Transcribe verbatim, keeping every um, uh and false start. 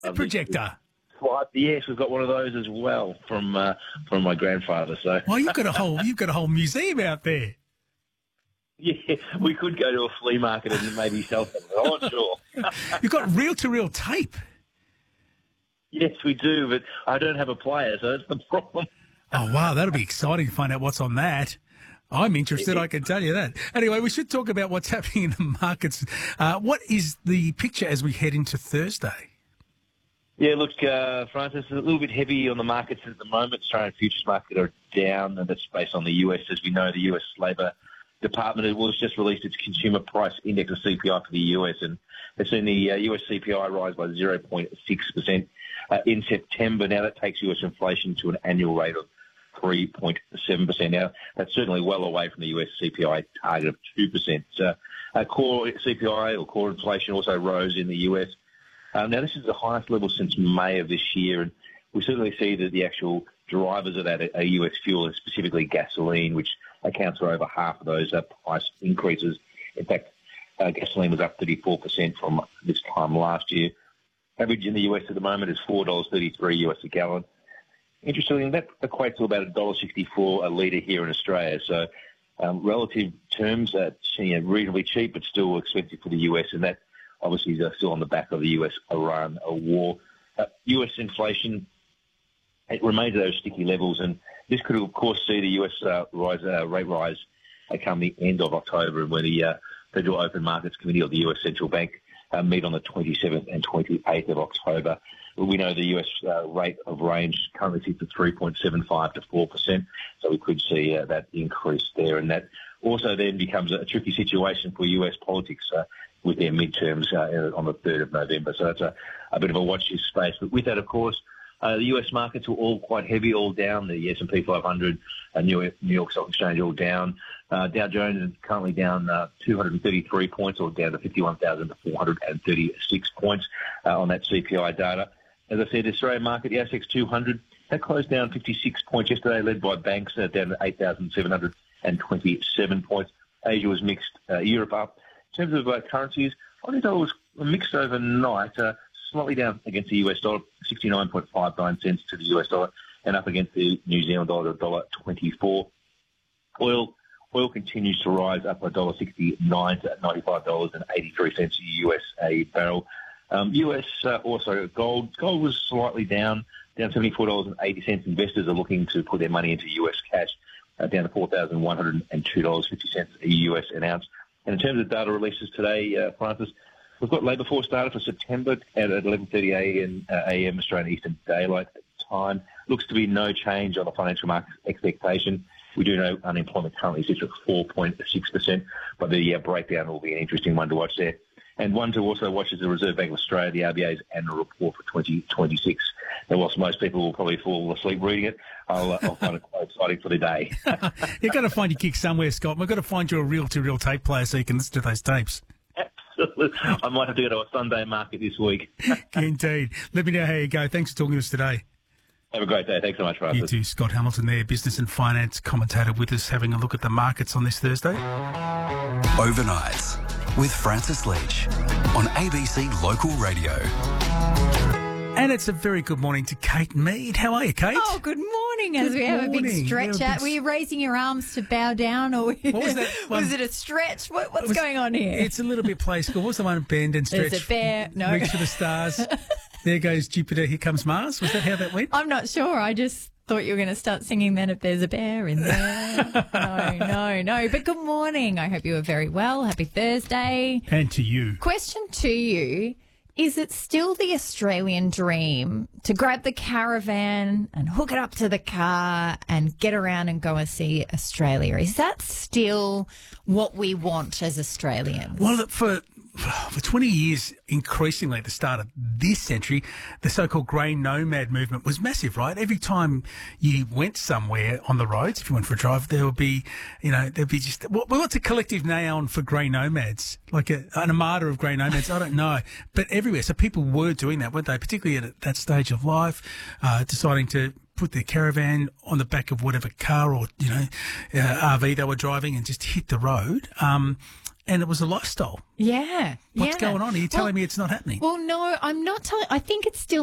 A projector. Well, yes, we've got one of those as well from uh, from my grandfather. So, well, you've got a whole you've got a whole museum out there. Yeah, we could go to a flea market and maybe sell something. I'm not sure. You've got reel-to-reel tape. Yes, we do, but I don't have a player, so that's the problem. Oh, wow, that'll be exciting to find out what's on that. I'm interested, I can tell you that. Anyway, we should talk about what's happening in the markets. Uh, what is the picture as we head into Thursday? Yeah, look, uh, Francis, a little bit heavy on the markets at the moment. Australian futures market are down, and that's based on the U S. As we know, the U S Labor Department has just released its consumer price index, or C P I, for the U S, and they've seen the uh, U S C P I rise by zero point six percent uh, in September. Now that takes U S inflation to an annual rate of three point seven percent. Now, that's certainly well away from the U S C P I target of two percent. So, uh, core C P I, or core inflation, also rose in the U S. Um, now, this is the highest level since May of this year, and we certainly see that the actual drivers of that are U S fuel, and specifically gasoline, which accounts for over half of those uh, price increases. In fact, uh, gasoline was up thirty-four percent from this time last year. Average in the U S at the moment is four dollars thirty-three U S a gallon. Interestingly, that equates to about one dollar sixty-four a litre here in Australia. So, um, relative terms, uh, you know, reasonably cheap, but still expensive for the U S, and that obviously is uh, still on the back of the U S-Iran war. Uh, U S inflation, it remains at those sticky levels, and this could, of course, see the U S uh, rise, uh, rate rise uh, come the end of October, when the uh, Federal Open Markets Committee, or the U S Central Bank, uh, meet on the twenty-seventh and twenty-eighth of October. We know the U S uh, rate of range currently sits at three point seven five to four percent, so we could see uh, that increase there. And that also then becomes a tricky situation for U S politics uh, with their midterms uh, on the third of November. So that's a, a bit of a watch this space. But with that, of course, uh, the U S markets were all quite heavy, all down. The S and P five hundred, uh, New, York, New York Stock Exchange, all down. Uh, Dow Jones is currently down uh, two hundred thirty-three points, or down to fifty-one thousand four hundred thirty-six points uh, on that C P I data. As I said, the Australian market, the A S X two hundred, that closed down fifty-six points yesterday, led by banks, uh, down to eight thousand seven hundred twenty-seven points. Asia was mixed, uh, Europe up. In terms of uh, currencies, Aussie dollar was mixed overnight, uh, slightly down against the U S dollar, sixty-nine point five nine cents to the U S dollar, and up against the New Zealand dollar, one dollar twenty-four. Oil oil continues to rise, up one dollar sixty-nine to ninety-five dollars and eighty-three cents U S a barrel. Um, U S uh, also gold. Gold was slightly down, down seventy-four dollars and eighty cents. Investors are looking to put their money into U S cash, uh, down to four thousand one hundred two dollars and fifty cents a U S an ounce. And in terms of data releases today, uh, Francis, we've got labour force data for September at eleven thirty a m. Uh, A M Australian Eastern Daylight Time. Looks to be no change on the financial market's expectation. We do know unemployment currently sits at four point six percent, but the uh, breakdown will be an interesting one to watch there. And one to also watch is the Reserve Bank of Australia, the R B A's annual report for twenty twenty-six. Now, whilst most people will probably fall asleep reading it, I'll, uh, I'll find it quite exciting for the day. You've got to find your kick somewhere, Scott. We've got to find you a reel-to-reel tape player so you can listen to those tapes. Absolutely. I might have to go to a Sunday market this week. Indeed. Let me know how you go. Thanks for talking to us today. Have a great day. Thanks so much, Francis. You too. Scott Hamilton there, business and finance commentator with us, having a look at the markets on this Thursday. Overnights with Francis Leach on A B C Local Radio. And it's a very good morning to Kate Mead. How are you, Kate? Oh, good morning. As Good we have a morning. big stretch Yeah, a out. big Were you raising your arms to bow down, or What was that one? was it a stretch? What, what's was- going on here? It's a little bit play school. What's the one? Bend and stretch. There's a bear. No. Reach for the stars. There goes Jupiter. Here comes Mars. Was that how that went? I'm not sure. I just thought you were going to start singing then if there's a bear in there. no, no, no. But good morning. I hope you are very well. Happy Thursday. And to you. Question to you. Is it still the Australian dream to grab the caravan and hook it up to the car and get around and go and see Australia? Is that still what we want as Australians? Well, for for twenty years, increasingly at the start of this century, the so-called grey nomad movement was massive, right? Every time you went somewhere on the roads, if you went for a drive, there would be, you know, there'd be just, what, what's a collective noun for grey nomads? Like a, an armada of grey nomads? I don't know. But everywhere. So people were doing that, weren't they? Particularly at that stage of life, uh, deciding to put their caravan on the back of whatever car or, you know, uh, R V they were driving and just hit the road. Um, and it was a lifestyle. Yeah. What's yeah. going on? Are you telling well, me it's not happening? Well, no, I'm not telling. I think it's still